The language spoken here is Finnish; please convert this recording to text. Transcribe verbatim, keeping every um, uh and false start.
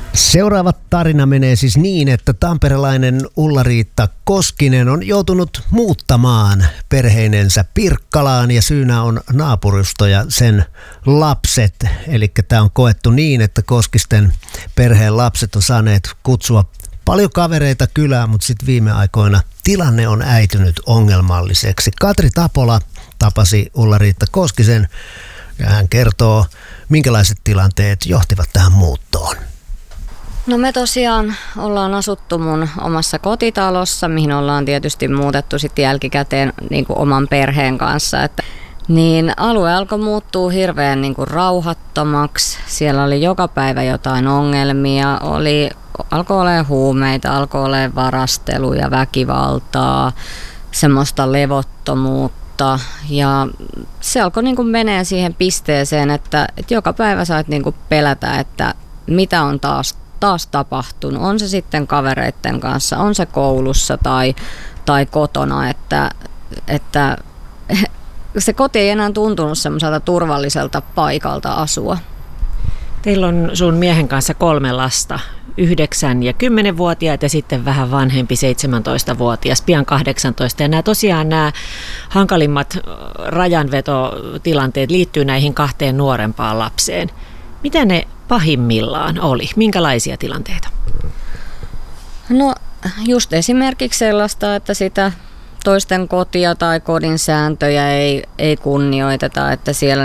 Seuraava tarina menee siis niin, että tamperelainen Ulla-Riitta Koskinen on joutunut muuttamaan perheinensä Pirkkalaan ja syynä on naapurusto ja sen lapset. Eli tämä on koettu niin, että Koskisten perheen lapset on saaneet kutsua paljon kavereita kylään, mutta sitten viime aikoina tilanne on äitynyt ongelmalliseksi. Katri Tapola tapasi Ulla-Riitta Koskisen ja hän kertoo, minkälaiset tilanteet johtivat tähän muuttoon. No me tosiaan ollaan asuttu mun omassa kotitalossa, mihin ollaan tietysti muutettu sitten jälkikäteen niin kuin oman perheen kanssa. Että, niin alue alkoi muuttua hirveän niin kuin rauhattomaksi. Siellä oli joka päivä jotain ongelmia, oli, alkoi olemaan huumeita, alkoi olemaan varasteluja, väkivaltaa, semmoista levottomuutta. Ja se alkoi niin kuin menee siihen pisteeseen, että, että joka päivä sait niin kuin pelätä, että mitä on taas taas tapahtunut. On se sitten kavereiden kanssa, on se koulussa tai, tai kotona, että, että se koti ei enää tuntunut semmoiselta turvalliselta paikalta asua. Teillä on sun miehen kanssa kolme lasta, yhdeksän- ja kymmenvuotiaat ja sitten vähän vanhempi seitsemäntoistavuotias, pian kahdeksantoista. Ja nämä tosiaan nämä hankalimmat rajanvetotilanteet liittyy näihin kahteen nuorempaan lapseen. Mitä ne pahimmillaan oli? Minkälaisia tilanteita? No just esimerkiksi sellaista, että sitä toisten kotia tai kodin sääntöjä ei, ei kunnioiteta, että siellä